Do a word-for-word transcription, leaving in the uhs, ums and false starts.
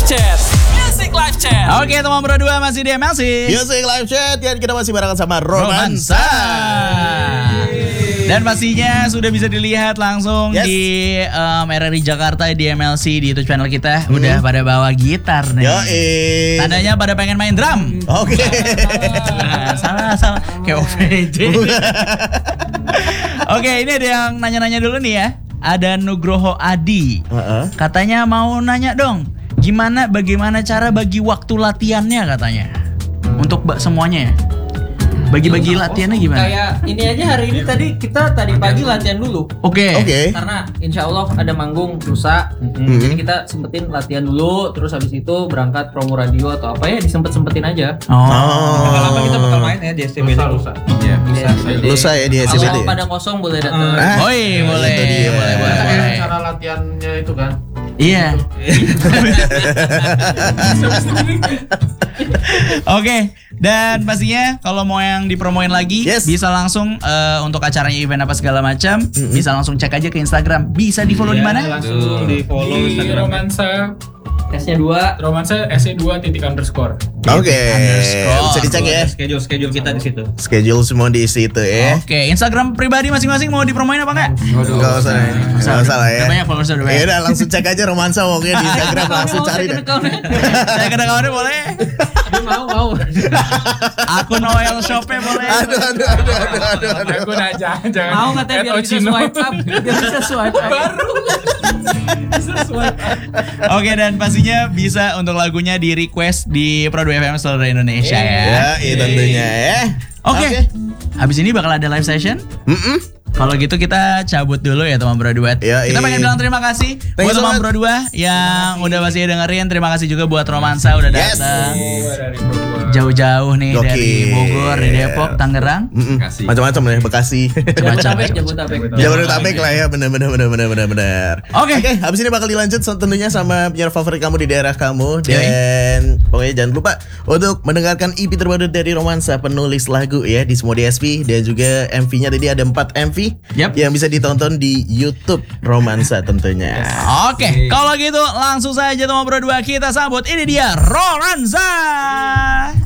Chat. Music Live Chat. Oke teman berdua masih di M L C Music Live Chat. Dan kita masih barengan sama Romansa. Dan pastinya sudah bisa dilihat langsung Yes. di um, R R I Jakarta di M L C di YouTube channel kita. Udah pada bawa gitar nih. Yoi. Tandanya pada pengen main drum. Oke. Nah, salah salah kayak O V J. Oke, ini ada yang nanya-nanya dulu nih ya. Ada Nugroho Adi. Uh-uh. Katanya mau nanya dong, gimana bagaimana cara bagi waktu latihannya katanya. Untuk ba- semuanya ya. Bagi-bagi latihannya gimana? Kayak ini aja hari ini tadi kita tadi pagi latihan dulu. Oke. Oke. Karena insya Allah ada manggung lusa, jadi kita sempetin latihan dulu, terus habis itu berangkat promo radio atau apa ya disempet-sempetin aja. Oh. Oh. Lama kita bakal main ya di S C B lusa, lusa. Iya, Iya, Lusa ya di S C B D. Kalau pada kosong boleh datang. Ah, Oi, boleh, itu dia. boleh, boleh, boleh. Cara latihannya itu kan. Iya. Oke, dan pastinya kalau mau yang dipromoin lagi Yes. bisa langsung eh, untuk acaranya event apa segala macam, bisa langsung cek aja ke Instagram. Bisa di follow di mana? Langsung di follow Di Instagram. Romansa Tesnya dua. Romansa S E dua titik underscore. Oke. Underscore. Bisa dicek ya. Schedule schedule kita di situ. Schedule semua di situ ya. Oke, Instagram pribadi masing-masing mau dipromoin apa enggak? Enggak usah. Enggak usah lah ya. Udah banyak followers udah Ya banyak. udah langsung cek aja Romansa pokoknya di Instagram langsung cari deh. Saya kena kawannya boleh. mau mau. Akun Oil Shop-nya boleh. Aduh aduh aduh aduh aduh aduh. Aku nah, jangan jangan. Mau katanya biar At bisa Ochino. swipe up, biar bisa swipe up. Baru. Bisa swipe up. Oke, dan pastinya bisa untuk lagunya di request di Pro dua F M seluruh Indonesia ya. Ya, itu tentunya ya. Oke. Habis ini bakal ada live session. Mm-mm. Kalau gitu kita cabut dulu ya teman Bro Duet. Ya, Kita iya. pengen bilang terima kasih Thank buat you so teman much. Bro Dua yang udah masih dengerin. Terima kasih juga buat Romansa udah Yes. datang Dari Pro dua. jauh-jauh nih Gokil. dari Bogor, dari Depok, Tangerang. Mm-mm. Macam-macam lah ya, Bekasi. Jabodetabek, Jabodetabek. Jabodetabek lah ya, benar-benar benar-benar benar-benar. Oke. Oke, habis ini bakal dilanjut so- tentunya sama penyiar favorit kamu di daerah kamu. Dan pokoknya jangan lupa untuk mendengarkan E P terbaru dari Romansa, penulis lagu ya di semua D S P. Dan juga M V-nya tadi ada empat M V Yap. yang bisa ditonton di YouTube Romansa tentunya. Oke, kalau gitu langsung saja teman Bro Dua kita sambut. Ini dia Romansa.